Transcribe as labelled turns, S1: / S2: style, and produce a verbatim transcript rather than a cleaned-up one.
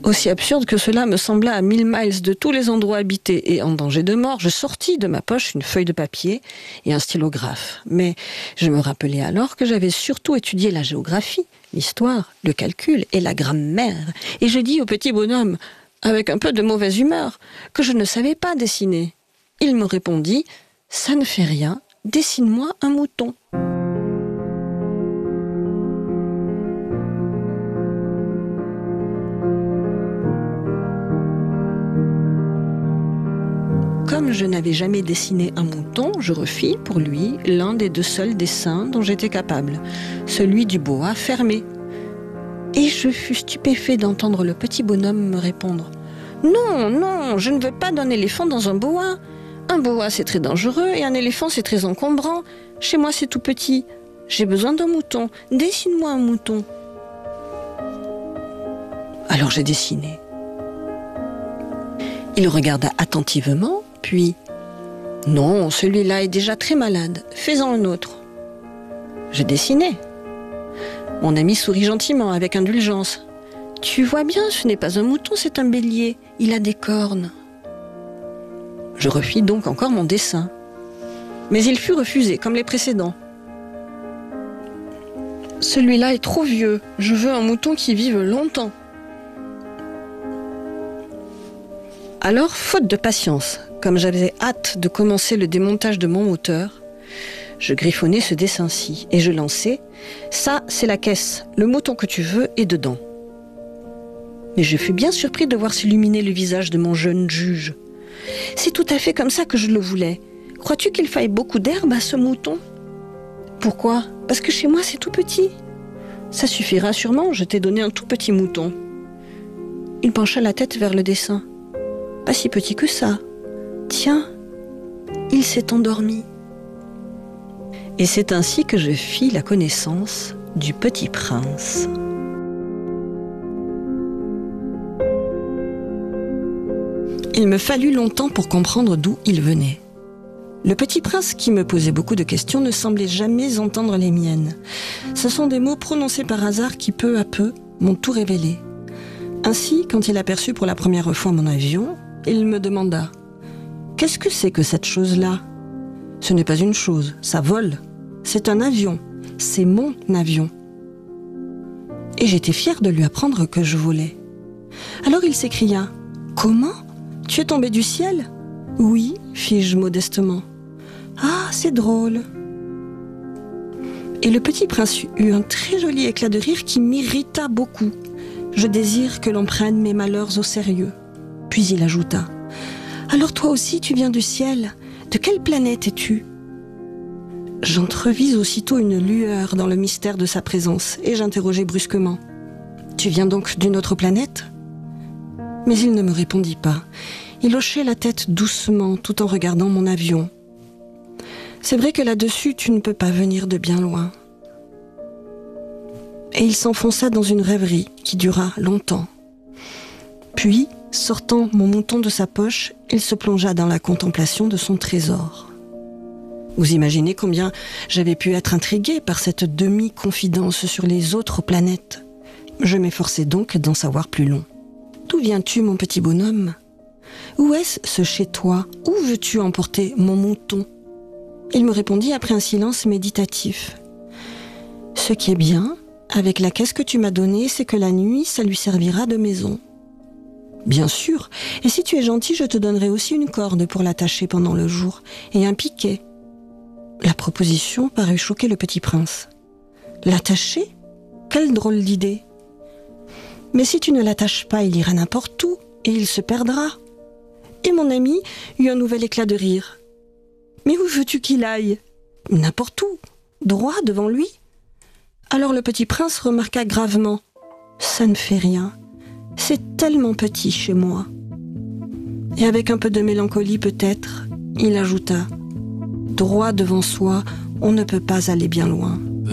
S1: Aussi absurde que cela me sembla à mille miles de tous les endroits habités et en danger de mort, je sortis de ma poche une feuille de papier et un stylographe. Mais je me rappelais alors que j'avais surtout étudié la géographie, l'histoire, le calcul et la grammaire. Et je dis au petit bonhomme, avec un peu de mauvaise humeur, que je ne savais pas dessiner. Il me répondit « Ça ne fait rien, dessine-moi un mouton ». Comme je n'avais jamais dessiné un mouton, je refis pour lui l'un des deux seuls dessins dont j'étais capable, celui du boa fermé. Et je fus stupéfait d'entendre le petit bonhomme me répondre « Non, non, je ne veux pas d'un éléphant dans un boa. Un boa, c'est très dangereux et un éléphant, c'est très encombrant. Chez moi, c'est tout petit. J'ai besoin d'un mouton. Dessine-moi un mouton. » Alors j'ai dessiné. Il regarda attentivement, puis « Non, celui-là est déjà très malade. Fais-en un autre. » J'ai dessiné. Mon ami sourit gentiment, avec indulgence. « Tu vois bien, ce n'est pas un mouton, c'est un bélier. Il a des cornes. » Je refis donc encore mon dessin. Mais il fut refusé, comme les précédents. « Celui-là est trop vieux. Je veux un mouton qui vive longtemps. » Alors, faute de patience, comme j'avais hâte de commencer le démontage de mon moteur, je griffonnai ce dessin-ci et je lançai « Ça, c'est la caisse. Le mouton que tu veux est dedans. » Mais je fus bien surpris de voir s'illuminer le visage de mon jeune juge. « C'est tout à fait comme ça que je le voulais. Crois-tu qu'il faille beaucoup d'herbe à ce mouton ? » ?»« Pourquoi ? Parce que chez moi, c'est tout petit. »« Ça suffira sûrement, je t'ai donné un tout petit mouton. » Il pencha la tête vers le dessin. « Pas si petit que ça. Tiens, il s'est endormi. » Et c'est ainsi que je fis la connaissance du Petit Prince. Il me fallut longtemps pour comprendre d'où il venait. Le Petit Prince, qui me posait beaucoup de questions, ne semblait jamais entendre les miennes. Ce sont des mots prononcés par hasard qui, peu à peu, m'ont tout révélé. Ainsi, quand il aperçut pour la première fois mon avion, il me demanda « Qu'est-ce que c'est que cette chose-là ?»« Ce n'est pas une chose, ça vole. C'est un avion. C'est mon avion. » Et j'étais fière de lui apprendre que je volais. Alors il s'écria « Comment ? Tu es tombé du ciel ?»« Oui, fis-je modestement. »« Ah, c'est drôle. » Et le Petit Prince eut un très joli éclat de rire qui m'irrita beaucoup. Je désire que l'on prenne mes malheurs au sérieux. Puis il ajouta « Alors toi aussi tu viens du ciel. De quelle planète es-tu » J'entrevis aussitôt une lueur dans le mystère de sa présence et j'interrogeai brusquement « Tu viens donc d'une autre planète ?» Mais il ne me répondit pas. Il hochait la tête doucement tout en regardant mon avion. « C'est vrai que là-dessus tu ne peux pas venir de bien loin. » Et il s'enfonça dans une rêverie qui dura longtemps. Puis, sortant mon mouton de sa poche, il se plongea dans la contemplation de son trésor. Vous imaginez combien j'avais pu être intriguée par cette demi-confidence sur les autres planètes. Je m'efforçai donc d'en savoir plus long. « D'où viens-tu, mon petit bonhomme ? Où est-ce ce chez toi ? Où veux-tu emporter mon mouton ?» Il me répondit après un silence méditatif. « Ce qui est bien, avec la caisse que tu m'as donnée, c'est que la nuit, ça lui servira de maison. » « Bien sûr, et si tu es gentil, je te donnerai aussi une corde pour l'attacher pendant le jour, et un piquet. » La proposition parut choquer le Petit Prince. « L'attacher ? Quelle drôle d'idée ! Mais si tu ne l'attaches pas, il ira n'importe où, et il se perdra. » Et mon ami eut un nouvel éclat de rire. « Mais où veux-tu qu'il aille ? N'importe où, droit devant lui. » Alors le Petit Prince remarqua gravement. « Ça ne fait rien. C'est tellement petit chez moi. » Et avec un peu de mélancolie peut-être, il ajouta « Droit devant soi, on ne peut pas aller bien loin. »